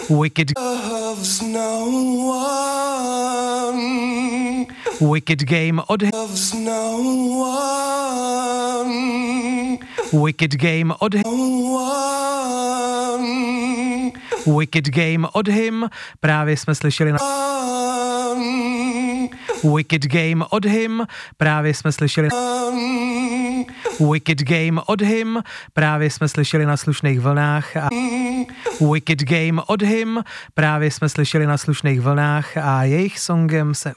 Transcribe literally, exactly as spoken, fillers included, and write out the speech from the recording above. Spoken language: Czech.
Wicked Wicked Game od Wicked Game od Wicked Game od him. Právě jsme slyšeli na Wicked Game od him. Právě jsme slyšeli Wicked Game od him. Právě jsme slyšeli na slušných vlnách a Wicked Game od him. Právě jsme slyšeli na slušných vlnách a jejich songem se